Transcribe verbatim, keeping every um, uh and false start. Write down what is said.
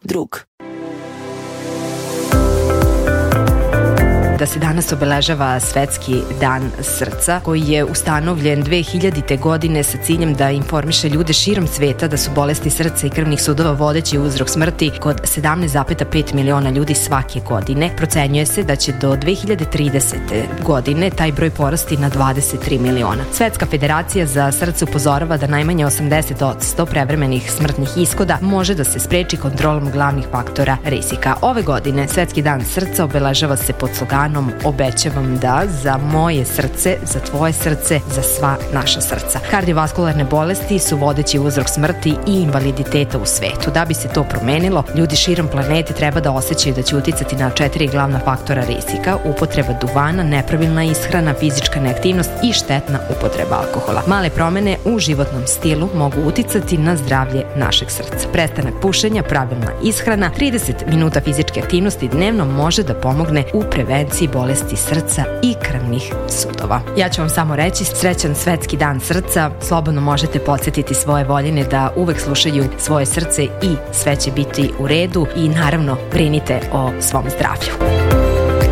drug. Da se danas obeležava Svetski dan srca, koji je ustanovljen dve hiljadite. godine sa ciljem da informiše ljude širom sveta da su bolesti srca i krvnih sudova vodeći uzrok smrti kod sedamnaest zarez pet miliona ljudi svake godine. Procenjuje se da će do dve hiljade tridesete. godine taj broj porasti na dvadeset tri miliona. Svetska federacija za srce upozorava da najmanje osamdeset posto prevremenih smrtnih ishoda može da se spreči kontrolom glavnih faktora rizika. Ove godine Svetski dan srca obeležava se pod sloganom "Obećavam da za moje srce, za tvoje srce, za sva naša srca". Kardiovaskularne bolesti su vodeći uzrok smrti i invaliditeta u svetu. Da bi se to promenilo, ljudi širom planete treba da osjećaju da će uticati na četiri glavna faktora rizika: upotreba duvana, nepravilna ishrana, fizička neaktivnost i štetna upotreba alkohola. Male promene u životnom stilu mogu uticati na zdravlje našeg srca. Prestanak pušenja, pravilna ishrana, trideset minuta fizičke aktivnosti dnevno može da pomogne u prevenciji bolesti srca i krvnih sudova. Ja ću vam samo reći srećan Svetski dan srca. Slobodno možete podsjetiti svoje voljene da uvek slušaju svoje srce i sve će biti u redu i naravno brinite o svom zdravlju.